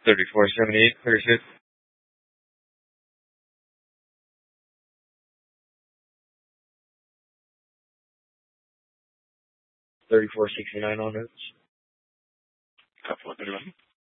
3478, clear 6. 3469 on routes. Copy 131.